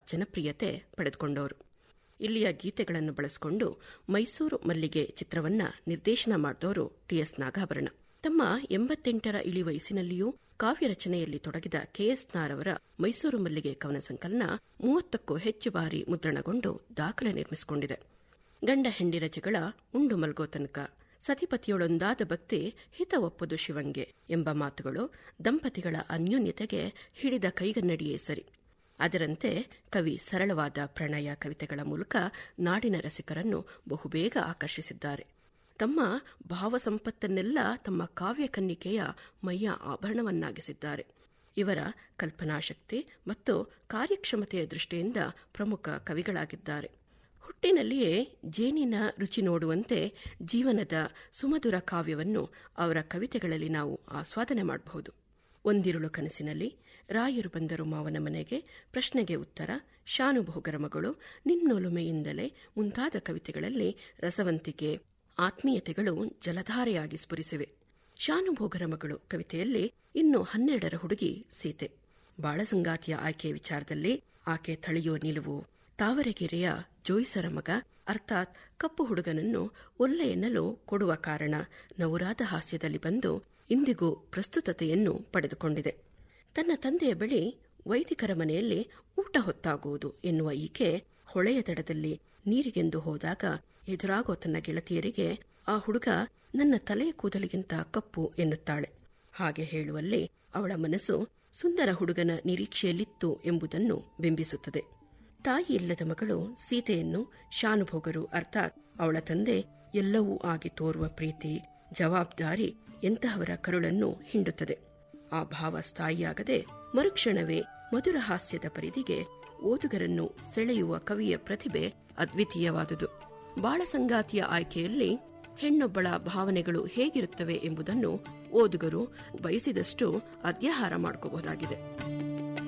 ಜನಪ್ರಿಯತೆ ಪಡೆದುಕೊಂಡವರು. ಇಲ್ಲಿಯ ಗೀತೆಗಳನ್ನು ಬಳಸಿಕೊಂಡು ಮೈಸೂರು ಮಲ್ಲಿಗೆ ಚಿತ್ರವನ್ನ ನಿರ್ದೇಶನ ಮಾಡಿದವರು ಟಿಎಸ್ ನಾಗಾಭರಣ. ತಮ್ಮ 88ರ ಇಳಿ ವಯಸ್ಸಿನಲ್ಲಿಯೂ ಕಾವ್ಯ ರಚನೆಯಲ್ಲಿ ತೊಡಗಿದ ಕೆಎಸ್ ನಾರವರ ಮೈಸೂರು ಮಲ್ಲಿಗೆ ಕವನ ಸಂಕಲನ 30ಕ್ಕೂ ಹೆಚ್ಚು ಬಾರಿ ಮುದ್ರಣಗೊಂಡು ದಾಖಲೆ ನಿರ್ಮಿಸಿಕೊಂಡಿದೆ. ಗಂಡ ಹೆಂಡಿರ ಜಗಳ ಉಂಡು ಮಲ್ಗೋ ತನಕ, ಸತಿಪತಿಯೊಳೊಂದಾದ ಭಕ್ತಿ ಹಿತ ಒಪ್ಪದು ಶಿವಂಗೆ ಎಂಬ ಮಾತುಗಳು ದಂಪತಿಗಳ ಅನ್ಯೋನ್ಯತೆಗೆ ಹಿಡಿದ ಕೈಗನ್ನಡಿಯೇ ಸರಿ. ಅದರಂತೆ ಕವಿ ಸರಳವಾದ ಪ್ರಣಯ ಕವಿತೆಗಳ ಮೂಲಕ ನಾಡಿನ ರಸಿಕರನ್ನು ಬಹುಬೇಗ ಆಕರ್ಷಿಸಿದ್ದಾರೆ. ತಮ್ಮ ಭಾವಸಂಪತ್ತನ್ನೆಲ್ಲ ತಮ್ಮ ಕಾವ್ಯ ಕನ್ನಿಕೆಯ ಮೈಯ ಆಭರಣವನ್ನಾಗಿಸಿದ್ದಾರೆ. ಇವರ ಕಲ್ಪನಾಶಕ್ತಿ ಮತ್ತು ಕಾರ್ಯಕ್ಷಮತೆಯ ದೃಷ್ಟಿಯಿಂದ ಪ್ರಮುಖ ಕವಿಗಳಾಗಿದ್ದಾರೆ. ಹುಟ್ಟಿನಲ್ಲಿಯೇ ಜೇನಿನ ರುಚಿ ನೋಡುವಂತೆ ಜೀವನದ ಸುಮಧುರ ಕಾವ್ಯವನ್ನು ಅವರ ಕವಿತೆಗಳಲ್ಲಿ ನಾವು ಆಸ್ವಾದನೆ ಮಾಡಬಹುದು. ಒಂದಿರುಳು ಕನಸಿನಲ್ಲಿ, ರಾಯರು ಬಂದರು ಮಾವನ ಮನೆಗೆ, ಪ್ರಶ್ನೆಗೆ ಉತ್ತರ, ಶಾನುಭೋಗರ ಮಗಳು, ನಿನ್ನೊಲುಮೆಯಿಂದಲೇ ಮುಂತಾದ ಕವಿತೆಗಳಲ್ಲಿ ರಸವಂತಿಕೆ, ಆತ್ಮೀಯತೆಗಳು ಜಲಧಾರೆಯಾಗಿ ಸ್ಫುರಿಸಿವೆ. ಶಾನುಭೋಗರ ಮಗಳು ಕವಿತೆಯಲ್ಲಿ ಇನ್ನು 12ರ ಹುಡುಗಿ ಸೀತೆ. ಬಾಳಸಂಗಾತಿಯ ಆಯ್ಕೆಯ ವಿಚಾರದಲ್ಲಿ ಆಕೆ ತಳೆಯುವ ನಿಲುವು, ತಾವರೆಗೆರೆಯ ಜೋಯಿಸರ ಮಗ ಅರ್ಥಾತ್ ಕಪ್ಪು ಹುಡುಗನನ್ನು ಒಲ್ಲೆ ಎನ್ನಲು ಕೊಡುವ ಕಾರಣ ನವುರಾದ ಹಾಸ್ಯದಲ್ಲಿ ಬಂದು ಇಂದಿಗೂ ಪ್ರಸ್ತುತತೆಯನ್ನು ಪಡೆದುಕೊಂಡಿದೆ. ತನ್ನ ತಂದೆಯ ಬಳಿ ವೈದಿಕರ ಮನೆಯಲ್ಲಿ ಊಟ ಹೊತ್ತಾಗುವುದು ಎನ್ನುವ ಈಕೆ ಹೊಳೆಯ ದಡದಲ್ಲಿ ನೀರಿಗೆಂದು ಹೋದಾಗ ಎದುರಾಗೋ ತನ್ನ ಗೆಳತಿಯರಿಗೆ ಆ ಹುಡುಗ ನನ್ನ ತಲೆಯ ಕೂದಲಿಗಿಂತ ಕಪ್ಪು ಎನ್ನುತ್ತಾಳೆ. ಹಾಗೆ ಹೇಳುವಲ್ಲಿ ಅವಳ ಮನಸ್ಸು ಸುಂದರ ಹುಡುಗನ ನಿರೀಕ್ಷೆಯಲ್ಲಿತ್ತು ಎಂಬುದನ್ನು ಬಿಂಬಿಸುತ್ತದೆ. ತಾಯಿ ಇಲ್ಲದ ಮಗಳು ಸೀತೆಯನ್ನು ಶಾನುಭೋಗರು ಅರ್ಥಾತ್ ಅವಳ ತಂದೆ ಎಲ್ಲವೂ ಆಗಿ ತೋರುವ ಪ್ರೀತಿ, ಜವಾಬ್ದಾರಿ ಎಂತಹವರ ಕರುಳನ್ನು ಹಿಂಡುತ್ತದೆ. ಆ ಭಾವ ಸ್ಥಾಯಿಯಾಗದೆ ಮರುಕ್ಷಣವೇ ಮಧುರ ಹಾಸ್ಯದ ಪರಿಧಿಗೆ ಓದುಗರನ್ನು ಸೆಳೆಯುವ ಕವಿಯ ಪ್ರತಿಭೆ ಅದ್ವಿತೀಯವಾದುದು. ಬಾಳಸಂಗಾತಿಯ ಆಯ್ಕೆಯಲ್ಲಿ ಹೆಣ್ಣೊಬ್ಬಳ ಭಾವನೆಗಳು ಹೇಗಿರುತ್ತವೆ ಎಂಬುದನ್ನು ಓದುಗರು ಬಯಸಿದಷ್ಟು ಅಧ್ಯಾಹಾರ ಮಾಡಿಕೊಳ್ಳಬಹುದಾಗಿದೆ.